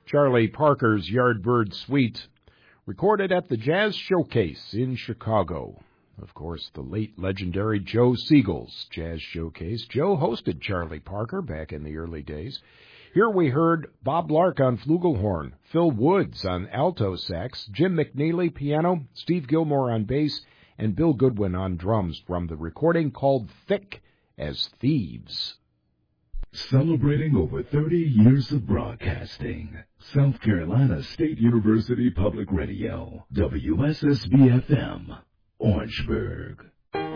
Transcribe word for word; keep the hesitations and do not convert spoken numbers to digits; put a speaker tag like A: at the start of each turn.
A: Charlie Parker's Yardbird Suite, recorded at the Jazz Showcase in Chicago. Of course, the late legendary Joe Siegel's Jazz Showcase. Joe hosted Charlie Parker back in the early days. Here we heard Bob Lark on flugelhorn, Phil Woods on alto sax, Jim McNeely piano, Steve Gilmore on bass, and Bill Goodwin on drums from the recording called Thick as Thieves.
B: Celebrating over thirty years of broadcasting, South Carolina State University Public Radio, W S S B F M, Orangeburg.